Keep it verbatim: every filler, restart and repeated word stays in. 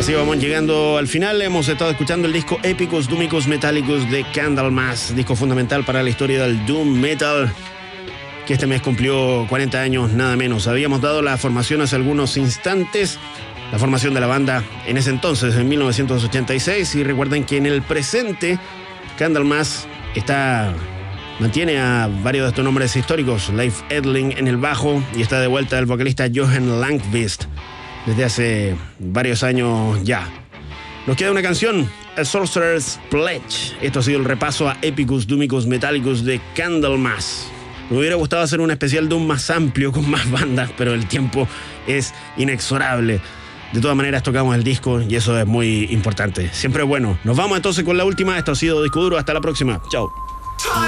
Así vamos llegando al final. Hemos estado escuchando el disco Epicus Doomicus Metallicus de Candlemas, disco fundamental para la historia del Doom Metal, que este mes cumplió cuarenta años, nada menos. Habíamos dado la formación hace algunos instantes, la formación de la banda en ese entonces, en mil novecientos ochenta y seis, y recuerden que en el presente Candlemas está... mantiene a varios de estos nombres históricos. Leif Edling en el bajo, y está de vuelta el vocalista Johan Lankvist desde hace varios años ya. Nos queda una canción, A Sorcerer's Pledge. Esto ha sido el repaso a Epicus Doomicus Metallicus de Candlemas. Me hubiera gustado hacer un especial Doom más amplio, con más bandas, pero el tiempo es inexorable. De todas maneras, tocamos el disco y eso es muy importante. Siempre es bueno. Nos vamos entonces con la última. Esto ha sido Disco Duro. Hasta la próxima. Chao.